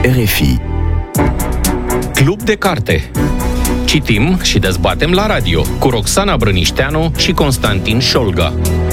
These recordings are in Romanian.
RFI. Club de carte. Citim și dezbatem la radio cu Roxana Brănișteanu și Constantin Șolga.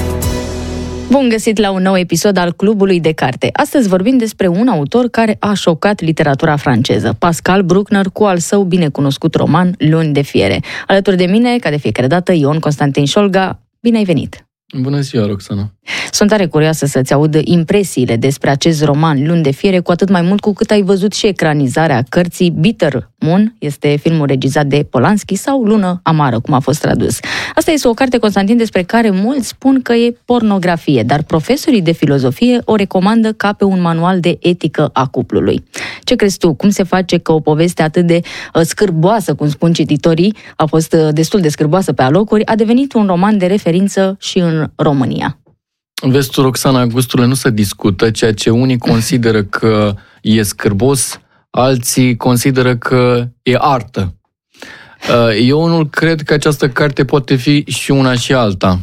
Bun găsit la un nou episod al Clubului de Carte. Astăzi vorbim despre un autor care a șocat literatura franceză, Pascal Bruckner, cu al său binecunoscut roman Luni de fiere. Alături de mine, ca de fiecare dată, Ion Constantin Șolga. Bine ai venit! Bună ziua, Roxana! Sunt tare curioasă să-ți aud impresiile despre acest roman Luni de fiere, cu atât mai mult cu cât ai văzut și ecranizarea cărții Bitter Moon, este filmul regizat de Polanski, sau Lună amară, cum a fost tradus. Asta este o carte, Constantin, despre care mulți spun că e pornografie, dar profesorii de filozofie o recomandă ca pe un manual de etică a cuplului. Ce crezi tu? Cum se face că o poveste atât de scârboasă, cum spun cititorii, a fost destul de scârboasă pe alocuri, a devenit un roman de referință și în România? Vezi tu, Roxana, gusturile nu se discută, ceea ce unii consideră că e scârbos, alții consideră că e artă. Eu unul cred că această carte poate fi și una și alta.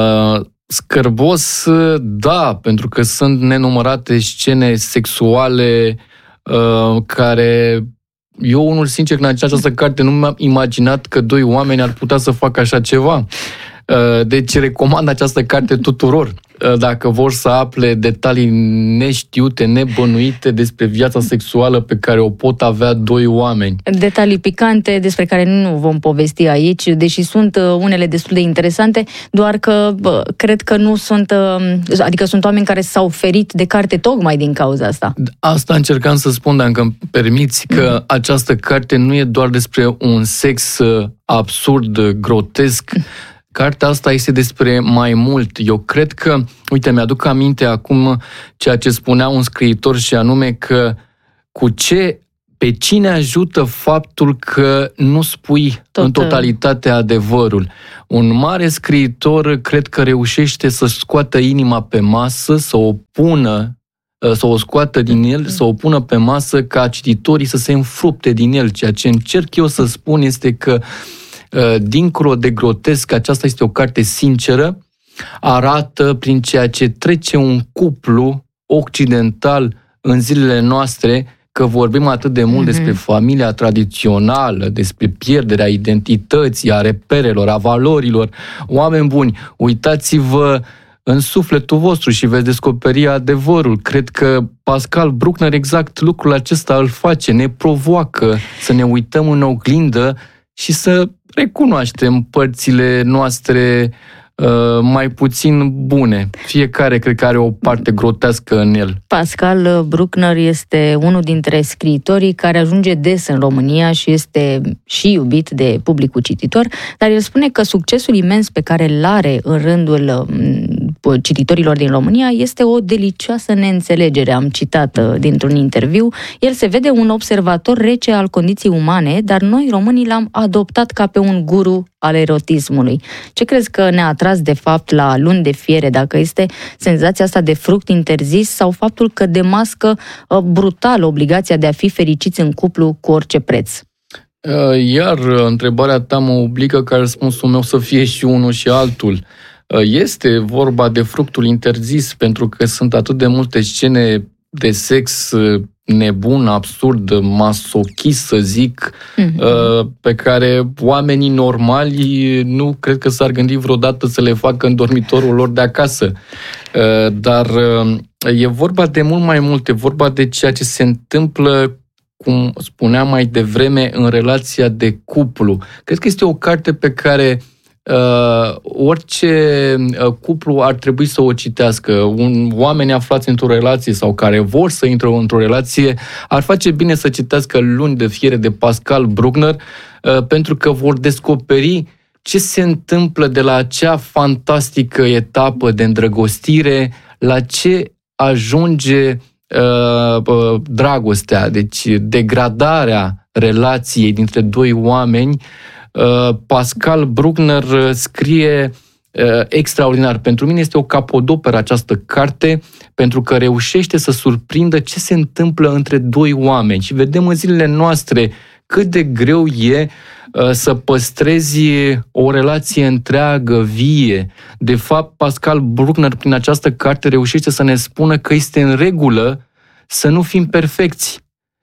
Scârbos, da, pentru că sunt nenumărate scene sexuale care... Eu unul, sincer, în această carte nu mi-am imaginat că doi oameni ar putea să facă așa ceva. Deci recomand această carte tuturor, dacă vor să afle detalii neștiute, nebănuite despre viața sexuală pe care o pot avea doi oameni. Detalii picante despre care nu vom povesti aici, deși sunt unele destul de interesante, doar că cred că nu sunt, adică sunt oameni care s-au ferit de carte tocmai din cauza asta. Asta încercam să spun, dacă îmi permiți, că această carte nu e doar despre un sex absurd, grotesc. Cartea asta este despre mai mult. Eu cred că, uite, mi-aduc aminte acum ceea ce spunea un scriitor, și anume că pe cine ajută faptul că nu spui în totalitate adevărul. Un mare scriitor cred că reușește să scoată inima pe masă, să o scoată din el, să o pună pe masă, ca cititorii să se înfrupte din el. Ceea ce încerc eu să spun este că dincolo de grotesc, aceasta este o carte sinceră, arată prin ceea ce trece un cuplu occidental în zilele noastre, că vorbim atât de mult despre familia tradițională, despre pierderea identității, a reperelor, a valorilor. Oameni buni, uitați-vă în sufletul vostru și veți descoperi adevărul. Cred că Pascal Bruckner exact lucrul acesta îl face, ne provoacă să ne uităm în oglindă și să recunoaștem părțile noastre mai puțin bune. Fiecare cred că are o parte grotească în el. Pascal Bruckner este unul dintre scriitorii care ajunge des în România și este și iubit de publicul cititor, dar el spune că succesul imens pe care îl are în rândul cititorilor din România este o delicioasă neînțelegere. Am citat dintr-un interviu. El se vede un observator rece al condiției umane, dar noi românii l-am adoptat ca pe un guru al erotismului. Ce crezi că ne-a atras de fapt la Luni de fiere? Dacă este senzația asta de fruct interzis sau faptul că demască brutal obligația de a fi fericiți în cuplu cu orice preț? Iar întrebarea ta mă obligă ca răspunsul meu să fie și unul și altul. Este vorba de fructul interzis, pentru că sunt atât de multe scene de sex nebun, absurd, masochist, să zic, pe care oamenii normali nu cred că s-ar gândi vreodată să le facă în dormitorul lor de acasă. Dar e vorba de mult mai mult, e vorba de ceea ce se întâmplă, cum spuneam mai devreme, în relația de cuplu. Cred că este o carte pe care orice cuplu ar trebui să o citească. Oameni aflați într-o relație sau care vor să intre într-o relație ar face bine să citească Luni de fiere de Pascal Bruckner, pentru că vor descoperi ce se întâmplă de la acea fantastică etapă de îndrăgostire, la ce ajunge dragostea, deci degradarea relației dintre doi oameni. Pascal Bruckner scrie extraordinar. Pentru mine este o capodoperă această carte, pentru că reușește să surprindă ce se întâmplă între doi oameni. Și vedem în zilele noastre cât de greu e să păstrezi o relație întreagă, vie. De fapt, Pascal Bruckner, prin această carte, reușește să ne spună că este în regulă să nu fim perfecți.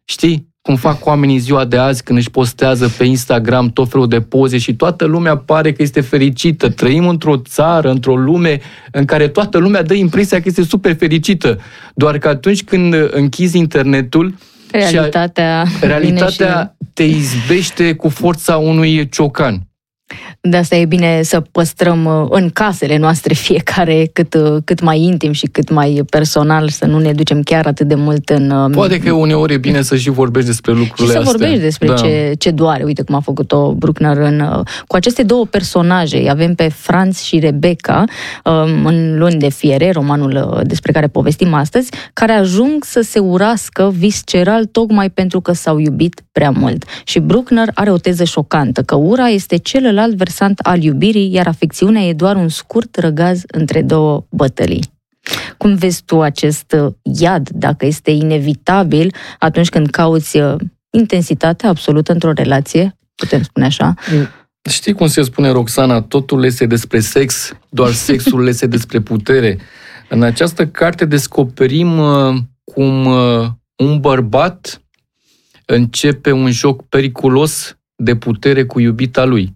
Știi? Cum fac oamenii ziua de azi când își postează pe Instagram tot felul de poze și toată lumea pare că este fericită. Trăim într-o țară, într-o lume în care toată lumea dă impresia că este super fericită. Doar că atunci când închizi internetul, realitatea te izbește cu forța unui ciocan. De asta e bine să păstrăm în casele noastre fiecare cât mai intim și cât mai personal, să nu ne ducem chiar atât de mult în... Poate că uneori e bine să și vorbești despre lucrurile astea. Și să vorbești despre ce doare. Uite cum a făcut-o Bruckner cu aceste două personaje. Avem pe Franz și Rebecca în Luni de fiere, romanul despre care povestim astăzi, care ajung să se urască visceral tocmai pentru că s-au iubit prea mult. Și Bruckner are o teză șocantă, că ura este celălalt versant al iubirii, iar afecțiunea e doar un scurt răgaz între două bătălii. Cum vezi tu acest iad, dacă este inevitabil atunci când cauți intensitatea absolută într-o relație, putem spune așa? Știi cum se spune, Roxana, totul este despre sex, doar sexul este despre putere. În această carte descoperim cum un bărbat începe un joc periculos de putere cu iubita lui.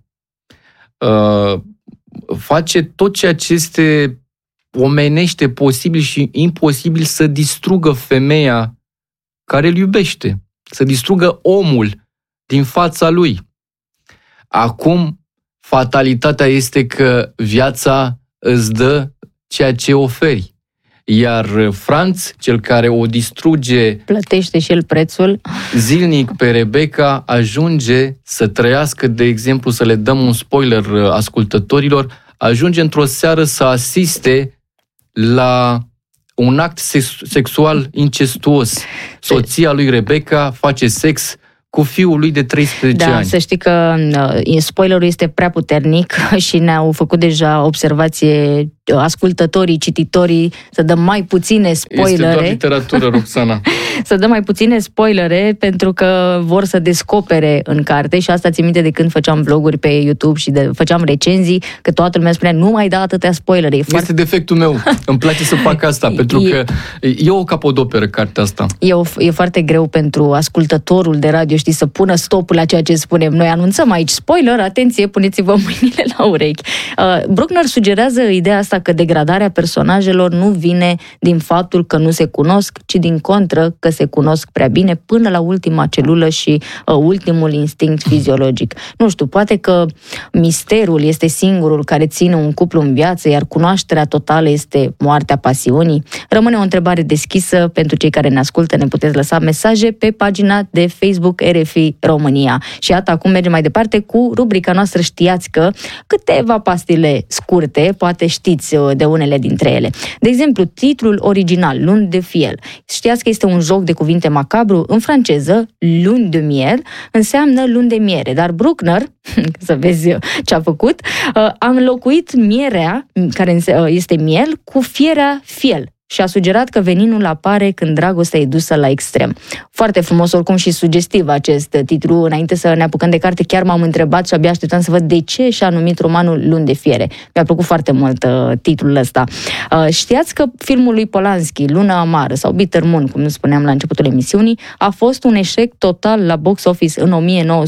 Face tot ceea ce este omenește posibil și imposibil să distrugă femeia care îl iubește, să distrugă omul din fața lui. Acum, fatalitatea este că viața îți dă ceea ce oferi. Iar Franz, cel care o distruge, plătește și el prețul. Zilnic pe Rebecca, ajunge să trăiască, de exemplu, să le dăm un spoiler ascultătorilor, ajunge într-o seară să asiste la un act sexual incestuos. Soția lui Rebecca face sex cu fiul lui de 13 ani. Da, să știi că spoilerul este prea puternic și ne-au făcut deja observație ascultătorii, cititorii, să dăm mai puține spoilere. Este doar literatură, Roxana. Să dăm mai puține spoilere pentru că vor să descopere în carte și asta țin minte de când făceam vloguri pe YouTube și făceam recenzii, că toată lumea spunea nu mai da atâtea spoilere. Este defectul meu. Îmi place să fac asta, pentru că e o capodoperă cartea asta. E foarte greu pentru ascultătorul de radio, știi, să pună stopul la ceea ce spunem. Noi anunțăm aici spoiler, atenție, puneți-vă mâinile la urechi. Bruckner sugerează ideea asta că degradarea personajelor nu vine din faptul că nu se cunosc, ci din contră că se cunosc prea bine până la ultima celulă și ultimul instinct fiziologic. Nu știu, poate că misterul este singurul care ține un cuplu în viață, iar cunoașterea totală este moartea pasiunii. Rămâne o întrebare deschisă pentru cei care ne ascultă. Ne puteți lăsa mesaje pe pagina de Facebook RFI România. Și iată, acum mergem mai departe cu rubrica noastră Știați că, câteva pastile scurte, poate știți de unele dintre ele. De exemplu, titlul original, Luni de fiel. Știați că este un joc de cuvinte macabru? În franceză, Lune de miel înseamnă luni de miere, dar Bruckner, să vezi ce a făcut, a înlocuit mierea, care este miel, cu fierea fiel. Și a sugerat că veninul apare când dragostea e dusă la extrem. Foarte frumos, oricum și sugestiv acest titlu. Înainte să ne apucăm de carte, chiar m-am întrebat și abia așteptam să văd de ce și-a numit romanul Luni de fiere. Mi-a plăcut foarte mult titlul ăsta. Știați că filmul lui Polanski, Luna amară sau Bitter Moon, cum spuneam la începutul emisiunii, a fost un eșec total la box office în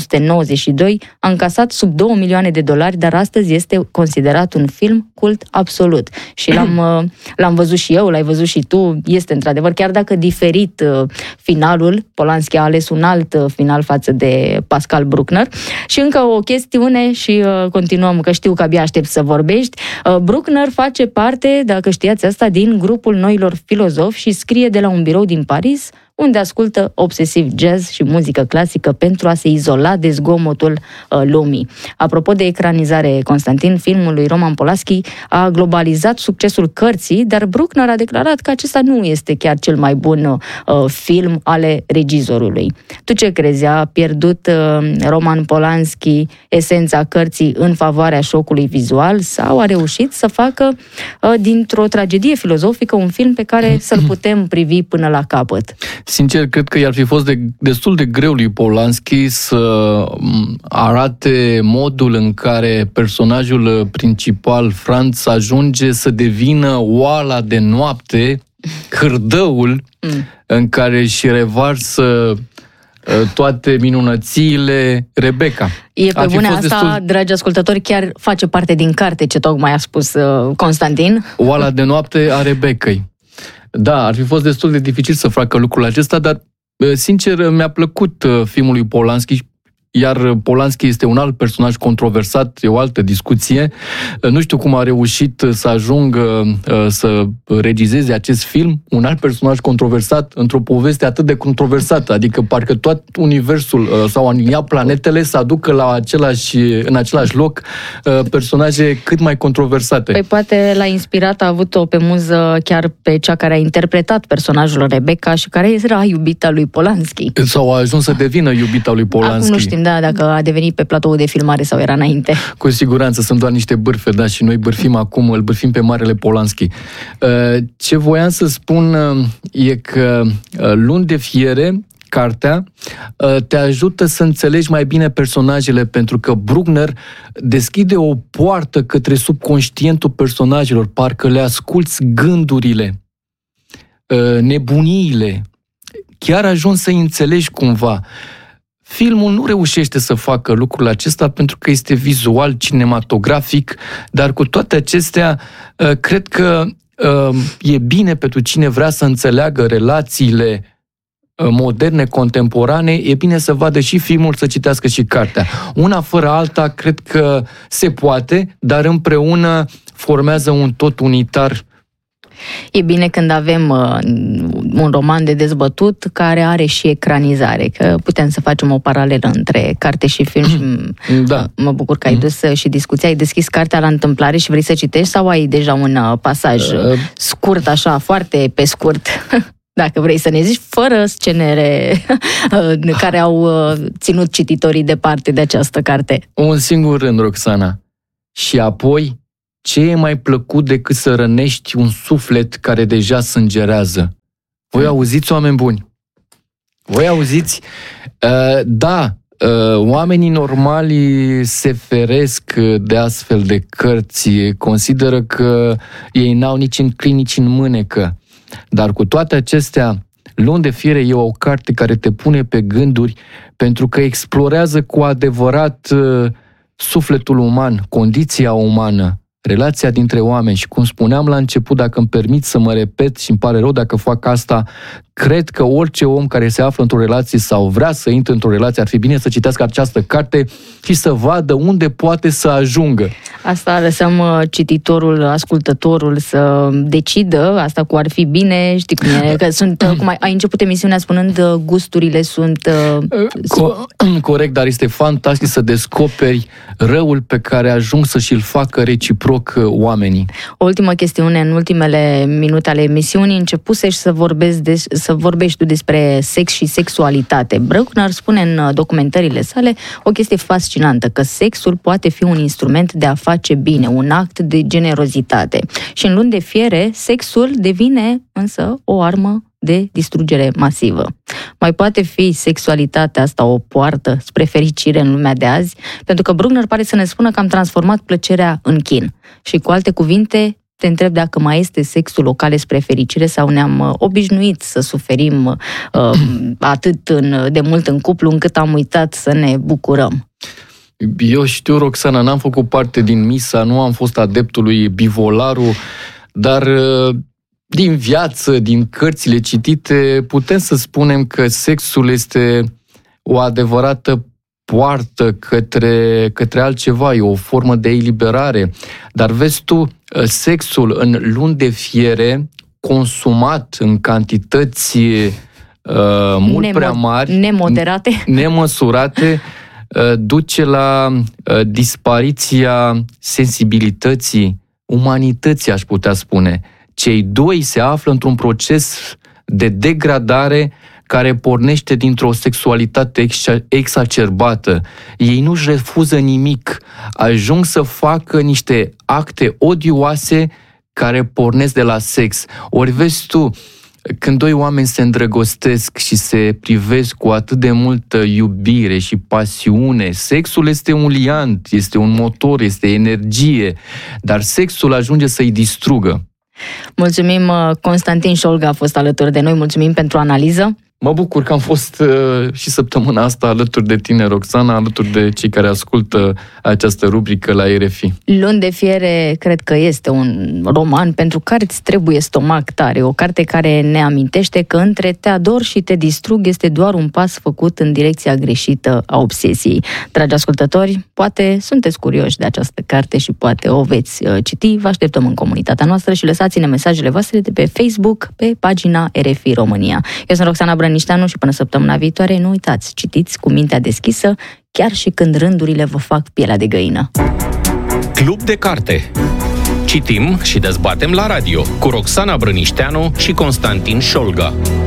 1992, a încasat sub $2 milioane, dar astăzi este considerat un film cult absolut. Și l-am văzut și eu, l-ai văzut și tu, este într-adevăr, chiar dacă diferit finalul, Polanski a ales un alt final față de Pascal Bruckner. Și încă o chestiune și continuăm, că știu că abia aștept să vorbești. Bruckner face parte, dacă știați asta, din grupul noilor filozofi și scrie de la un birou din Paris, unde ascultă obsesiv jazz și muzică clasică pentru a se izola de zgomotul lumii. Apropo de ecranizare, Constantin, filmul lui Roman Polanski a globalizat succesul cărții, dar Bruckner a declarat că acesta nu este chiar cel mai bun film ale regizorului. Tu ce crezi? A pierdut Roman Polanski esența cărții în favoarea șocului vizual sau a reușit să facă dintr-o tragedie filozofică un film pe care să-l putem privi până la capăt? Sincer, cred că i-ar fi fost destul de greu lui Polanski să arate modul în care personajul principal, Franz, ajunge să devină oala de noapte, hârdăul în care își revarsă toate minunățiile, Rebecca. E pe bune asta, dragi ascultători, chiar face parte din carte ce tocmai a spus Constantin. Oala de noapte a Rebecca-i. Da, ar fi fost destul de dificil să facă lucrul acesta, dar sincer mi-a plăcut filmul lui Polanski, iar Polanski este un alt personaj controversat, e o altă discuție. Nu știu cum a reușit să ajungă să regizeze acest film, un alt personaj controversat într-o poveste atât de controversată, adică parcă tot universul sau aliniat planetele să aducă în același loc personaje cât mai controversate. Păi poate l-a inspirat, a avut-o pe muză chiar pe cea care a interpretat personajul Rebecca și care era iubita lui Polanski. Sau a ajuns să devină iubita lui Polanski. Acum nu știm, da, dacă a devenit pe platou de filmare sau era înainte. Cu siguranță, sunt doar niște bârfe, da, și noi bârfim acum, îl bârfim pe Marele Polanski. Ce voiam să spun e că Luni de fiere, cartea, te ajută să înțelegi mai bine personajele, pentru că Bruckner deschide o poartă către subconștientul personajelor, parcă le asculți gândurile, nebuniile, chiar ajungi să-i înțelegi cumva. Filmul nu reușește să facă lucrul acesta pentru că este vizual, cinematografic, dar cu toate acestea, cred că e bine pentru cine vrea să înțeleagă relațiile moderne, contemporane, e bine să vadă și filmul, să citească și cartea. Una fără alta, cred că se poate, dar împreună formează un tot unitar. E bine când avem un roman de dezbătut care are și ecranizare, că putem să facem o paralelă între carte și film și da. Mă bucur că ai dus și discuția. Ai deschis cartea la întâmplare și vrei să citești sau ai deja un pasaj scurt, așa, foarte pe scurt? Dacă vrei să ne zici, fără scenele care au ținut cititorii departe de această carte. Un singur rând, Roxana. Și apoi, ce e mai plăcut decât să rănești un suflet care deja sângerează? Voi auziți, oameni buni? Voi auziți? Da, oamenii normali se feresc de astfel de cărți, consideră că ei n-au nici în clin, nici în mânecă. Dar cu toate acestea, Luni de fiere e o carte care te pune pe gânduri, pentru că explorează cu adevărat sufletul uman, condiția umană, relația dintre oameni. Și cum spuneam la început, dacă îmi permit să mă repet și îmi pare rău dacă fac asta, cred că orice om care se află într-o relație sau vrea să intre într-o relație ar fi bine să citească această carte și să vadă unde poate să ajungă. Asta lăsăm cititorul, ascultătorul să decidă, asta cu ar fi bine, știi cum e, că sunt, cum ai început emisiunea spunând, gusturile sunt... Corect, dar este fantastic să descoperi răul pe care ajung să și-l facă reciproc oamenii. O ultimă chestiune, în ultimele minute ale emisiunii, începusești să vorbești tu despre sex și sexualitate. Bruckner spune în documentările sale o chestie fascinantă, că sexul poate fi un instrument de a face bine, un act de generozitate. Și în Luni de fiere, sexul devine însă o armă de distrugere masivă. Mai poate fi sexualitatea asta o poartă spre fericire în lumea de azi? Pentru că Bruckner pare să ne spună că am transformat plăcerea în chin. Și cu alte cuvinte, te întreb dacă mai este sexul o cale spre fericire sau ne-am obișnuit să suferim atât de mult în cuplu încât am uitat să ne bucurăm. Eu știu, Roxana, n-am făcut parte din misa, nu am fost adeptul lui Bivolaru, dar din viață, din cărțile citite, putem să spunem că sexul este o adevărată poartă către altceva, e o formă de eliberare. Dar vezi tu, sexul în Luni de fiere, consumat în cantități mult prea mari, nemăsurate, duce la dispariția sensibilității, umanității, aș putea spune. Cei doi se află într-un proces de degradare care pornește dintr-o sexualitate exacerbată. Ei nu-și refuză nimic, ajung să facă niște acte odioase care pornesc de la sex. Ori vezi tu, când doi oameni se îndrăgostesc și se privesc cu atât de multă iubire și pasiune, sexul este un liant, este un motor, este energie, dar sexul ajunge să-i distrugă. Mulțumim, Constantin Șolga a fost alături de noi, mulțumim pentru analiză. Mă bucur că am fost și săptămâna asta alături de tine, Roxana, alături de cei care ascultă această rubrică la RFI. Luni de fiere cred că este un roman pentru care îți trebuie stomac tare, o carte care ne amintește că între te ador și te distrug este doar un pas făcut în direcția greșită a obsesiei. Dragi ascultători, poate sunteți curioși de această carte și poate o veți citi. Vă așteptăm în comunitatea noastră și lăsați-ne mesajele voastre de pe Facebook, pe pagina RFI România. Eu sunt Roxana Brănișteanu și până săptămâna viitoare, nu uitați, citiți cu mintea deschisă, chiar și când rândurile vă fac pielea de găină. Club de carte. Citim și dezbatem la radio cu Roxana Brănișteanu și Constantin Șolga.